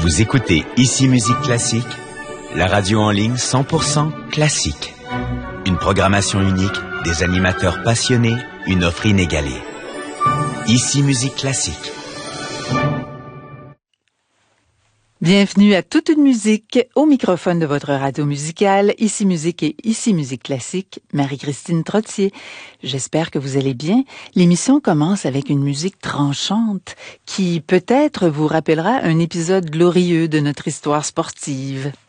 Vous écoutez Ici Musique Classique, la radio en ligne 100% classique. Une programmation unique, des animateurs passionnés, une offre inégalée. Ici Musique Classique. Bienvenue à Toute une musique, au microphone de votre radio musicale, Ici Musique et Ici Musique Classique, Marie-Christine Trottier. J'espère que vous allez bien. L'émission commence avec une musique tranchante qui peut-être vous rappellera un épisode glorieux de notre histoire sportive.